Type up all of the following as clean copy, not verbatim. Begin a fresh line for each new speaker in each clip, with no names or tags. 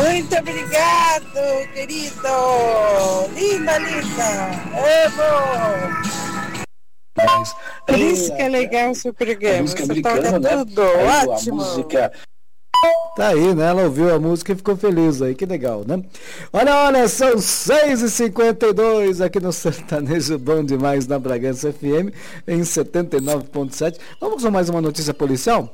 Muito obrigado, querido. Linda. Amo. Por isso que é legal o seu programa. Você toca tudo, ótimo.
Tá aí, né? Ela ouviu a música e ficou feliz aí, que legal, né? Olha, são 6h52 aqui no Sertanejo Bom Demais na Bragança FM, em 79.7. Vamos com mais uma notícia policial?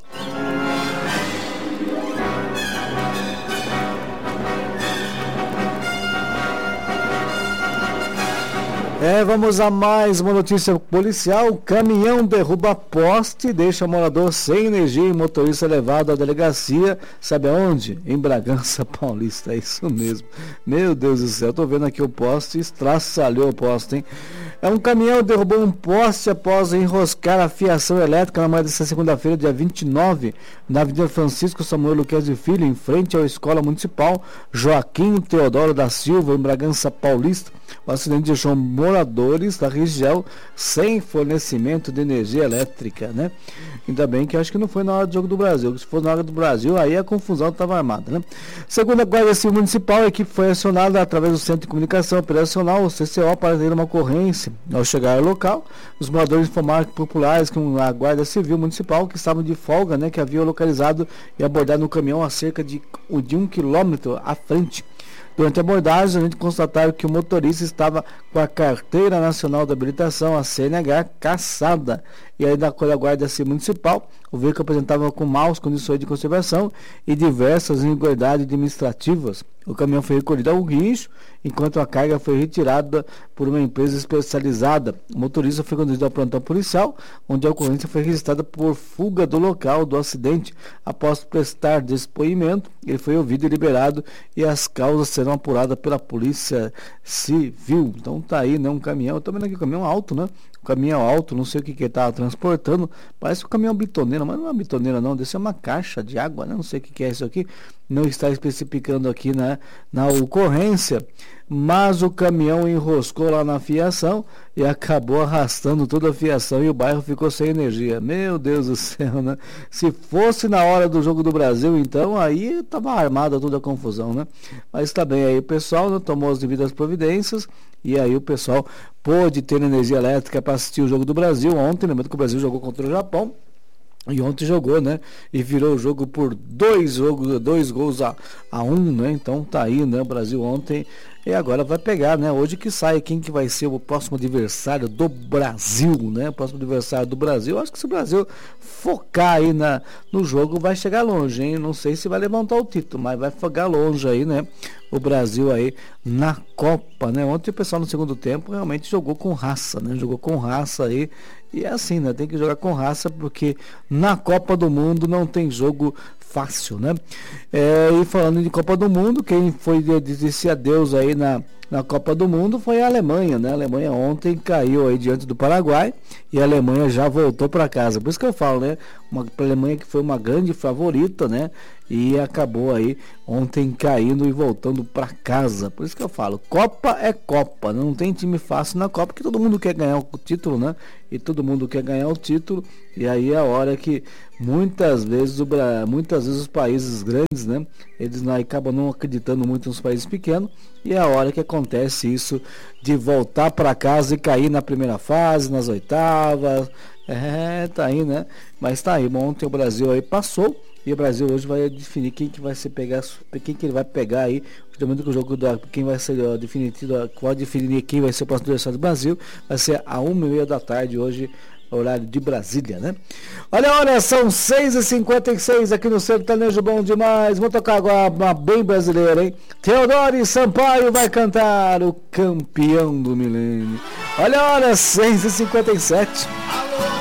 Vamos a mais uma notícia policial. Caminhão derruba poste e deixa morador sem energia e motorista levado à delegacia. Sabe aonde? Em Bragança Paulista. É isso mesmo. Meu Deus do céu, tô vendo aqui o poste, estraçalhou o poste, hein? Um caminhão derrubou um poste após enroscar a fiação elétrica na manhã desta segunda-feira, dia 29, na Avenida Francisco Samuel Luquezzi Filho, em frente à Escola Municipal Joaquim Teodoro da Silva, em Bragança Paulista. O acidente deixou moradores da região sem fornecimento de energia elétrica, né? Ainda bem que acho que não foi na hora do Jogo do Brasil. Se for na hora do Brasil, aí a confusão estava armada, né? Segundo a Guarda Civil Municipal, a equipe foi acionada através do Centro de Comunicação Operacional, o CCO, para ter uma ocorrência. Ao chegar ao local, os moradores informaram populares com a Guarda Civil Municipal que estavam de folga, né? Que havia localizado e abordado no caminhão a cerca de 1 quilômetro à frente. Durante a abordagem, a gente constataram que o motorista estava com a Carteira Nacional de Habilitação, a CNH, cassada. E aí, da Guarda Civil Municipal, o veículo apresentava com maus condições de conservação e diversas irregularidades administrativas. O caminhão foi recolhido ao guincho, enquanto a carga foi retirada por uma empresa especializada. O motorista foi conduzido ao plantão policial, onde a ocorrência foi registrada por fuga do local do acidente. Após prestar depoimento, ele foi ouvido e liberado e as causas serão apuradas pela Polícia Civil. Então tá aí, né? Um caminhão, eu tô vendo aqui um caminhão alto, né? Um caminhão alto, não sei o que ele estava transportando, parece um caminhão bitoneira, mas não é uma bitoneira não, deve ser uma caixa de água, né? Não sei o que é isso aqui, não está especificando aqui na ocorrência, mas o caminhão enroscou lá na fiação e acabou arrastando toda a fiação e o bairro ficou sem energia. Meu Deus do céu, né? Se fosse na hora do Jogo do Brasil, então aí estava armada toda a confusão, né? Mas tá bem, aí o pessoal, né, tomou as devidas providências e aí o pessoal pôde ter energia elétrica para assistir o Jogo do Brasil ontem. Lembrando que o Brasil jogou contra o Japão. E ontem jogou, né? E virou o jogo por 2 gols a 1, né? Então tá aí, né? O Brasil ontem. E agora vai pegar, né? Hoje que sai quem que vai ser o próximo adversário do Brasil, né? O próximo adversário do Brasil. Eu acho que se o Brasil focar aí no jogo, vai chegar longe, hein? Não sei se vai levantar o título, mas vai focar longe aí, né? O Brasil aí na Copa, né? Ontem o pessoal no segundo tempo realmente jogou com raça, né? Jogou com raça aí. E é assim, né? Tem que jogar com raça, porque na Copa do Mundo não tem jogo fácil, né? E falando de Copa do Mundo, quem foi dizer adeus aí na Copa do Mundo foi a Alemanha, né? A Alemanha ontem caiu aí diante do Paraguai e a Alemanha já voltou para casa. Por isso que eu falo, né? Uma Alemanha que foi uma grande favorita, né? E acabou aí ontem caindo e voltando para casa. Por isso que eu falo, Copa é Copa, não tem time fácil na Copa, porque todo mundo quer ganhar o título, né? E todo mundo quer ganhar o título, e aí é a hora que muitas vezes os países grandes, né? Eles acabam não acreditando muito nos países pequenos, e é a hora que acontece isso de voltar para casa e cair na primeira fase, nas oitavas. Tá aí, né? Mas tá aí, ontem o Brasil aí passou. E o Brasil hoje vai definir quem que vai ser quem que ele vai pegar aí, justamente que o jogo quem vai ser definido, pode definir quem vai ser o próximo adversário do Brasil, vai ser às 1h30 da tarde hoje, horário de Brasília, né? Olha, são 6h56 aqui no Sertanejo Bom Demais. Vou tocar agora uma bem brasileira, hein? Teodoro Sampaio vai cantar o Campeão do Milênio. Olha, 6h57.
Alô,